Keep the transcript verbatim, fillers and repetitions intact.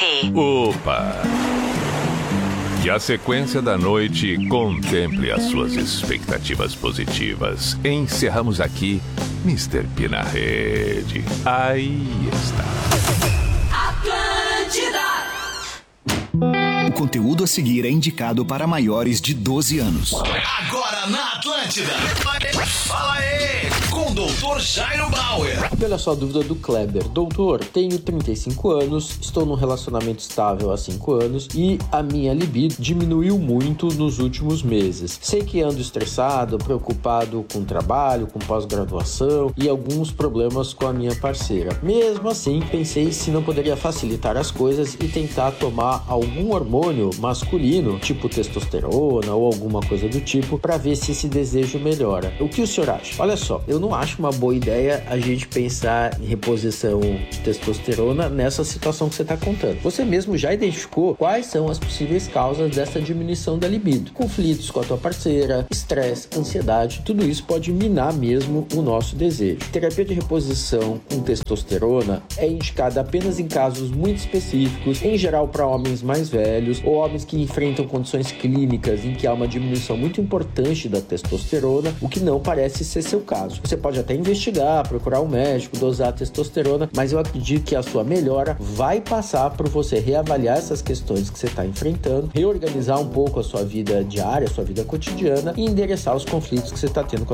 você. Opa! Que a sequência da noite contemple as suas expectativas positivas. Encerramos aqui mister P na rede. Aí está. Atlântida! O conteúdo a seguir é indicado para maiores de doze anos. Agora na Atlântida. Fala aí, com o doutor Jairo Bauer. Olha só a dúvida do Kleber. Doutor, tenho trinta e cinco anos, estou num relacionamento estável há cinco anos e a minha libido diminuiu muito nos últimos meses. Sei que ando estressado, preocupado com o trabalho, com pós-graduação e alguns problemas com a minha parceira. Mesmo assim, pensei se não poderia facilitar as coisas e tentar tomar algum hormônio masculino, tipo testosterona ou alguma coisa do tipo, para ver se esse desejo melhora. O que o senhor acha? Olha só, eu não acho uma boa ideia a gente pensar em reposição de testosterona nessa situação que você está contando. Você mesmo já identificou quais são as possíveis causas dessa diminuição da libido. Conflitos com a tua parceira, estresse, ansiedade, tudo isso pode minar mesmo o nosso desejo. Terapia de reposição com testosterona é indicada apenas em casos muito específicos, em geral para homens mais velhos ou homens que enfrentam condições clínicas em que há uma diminuição muito importante da testosterona, o que não parece ser seu caso. Você pode até investigar, procurar um médico, dosar a testosterona, mas eu acredito que a sua melhora vai passar por você reavaliar essas questões que você está enfrentando, reorganizar um pouco a sua vida diária, a sua vida cotidiana e endereçar os conflitos que você está tendo com a